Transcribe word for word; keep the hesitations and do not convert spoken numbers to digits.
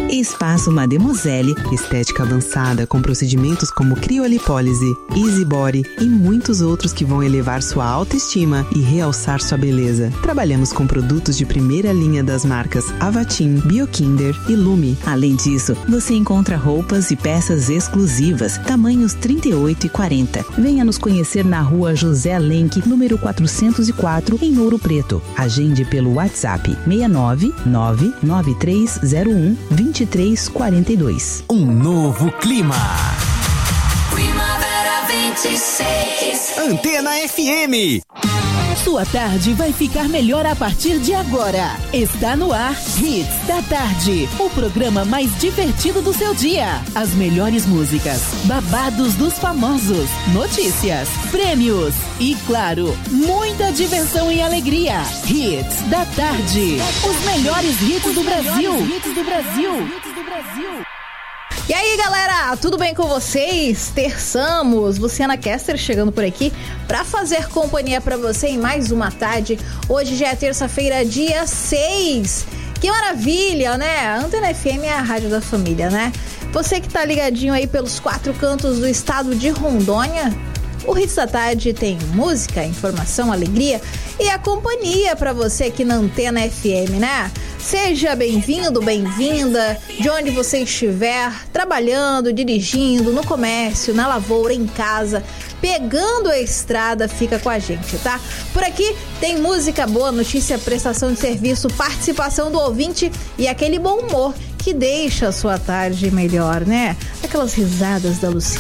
Espaço Mademoiselle, estética avançada com procedimentos como criolipólise, easy body e muitos outros que vão elevar sua autoestima e realçar sua beleza. Trabalhamos com produtos de primeira linha das marcas Avatim, Biokinder e Lume. Além disso, você encontra roupas e peças exclusivas, tamanhos trinta e oito e quarenta. Venha nos conhecer na rua José Lenk, número quatrocentos e quatro, em Ouro Preto. Agende pelo WhatsApp seis nove nove nove três zero um dois três quatro dois. Um novo clima. Primavera vinte e seis. Antena F M. Sua tarde vai ficar melhor a partir de agora. Está no ar Hits da Tarde, o programa mais divertido do seu dia. As melhores músicas, babados dos famosos, notícias, prêmios e, claro, muita diversão e alegria. Hits da Tarde. Os melhores hits do Brasil. Hits do Brasil. Hits do Brasil. E aí, galera, tudo bem com vocês? Terçamos, Luciana Kester chegando por aqui para fazer companhia para você em mais uma tarde. Hoje já é terça-feira, dia seis. Que maravilha, né? A Antena F M é a rádio da família, né? Você que tá ligadinho aí pelos quatro cantos do estado de Rondônia, o Hits da Tarde tem música, informação, alegria e a companhia para você aqui na Antena F M, né? Seja bem-vindo, bem-vinda, de onde você estiver, trabalhando, dirigindo, no comércio, na lavoura, em casa, pegando a estrada, fica com a gente, tá? Por aqui tem música boa, notícia, prestação de serviço, participação do ouvinte e aquele bom humor que deixa a sua tarde melhor, né? Aquelas risadas da Luciana.